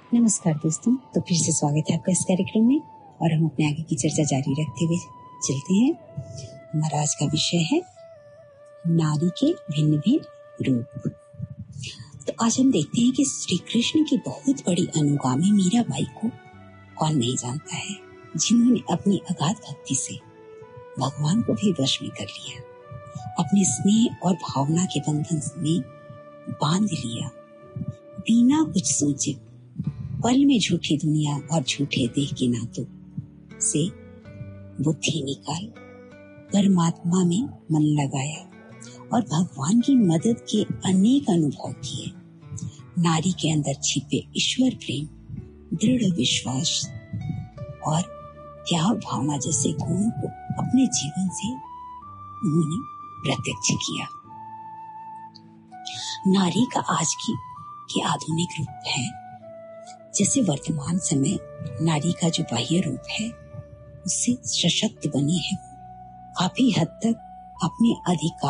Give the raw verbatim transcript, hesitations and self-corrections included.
नमस्कार दोस्तों, तो फिर से स्वागत है आपका इस कार्यक्रम में और हम अपने आगे की चर्चा जारी रखते हुए चलते हैं। हमारा आज का विषय है नारी के भिन्न भिन्न रूप। तो आज हम देखते हैं कि श्री कृष्ण की बहुत बड़ी अनुगामी मीराबाई को कौन नहीं जानता है, जिन्होंने अपनी अगाध भक्ति से भगवान को भी वश में कर लिया, अपने स्नेह और भावना के बंधन में बांध लिया, बिना कुछ सोचे पल में झूठी दुनिया और झूठे देह के नातों से बुद्धि निकाल परमात्मा में मन लगाया और भगवान की मदद के अनेक अनुभव किए। नारी के अंदर छिपे ईश्वर प्रेम, दृढ़ विश्वास और त्याग भावना जैसे गुणों को अपने जीवन से उन्होंने प्रत्यक्ष किया। नारी का आज की के आधुनिक रूप है, जैसे वर्तमान समय नारी का जो बाह्य रूप है उससे सशक्त बनी है, काफी हद तक अपने अधिकार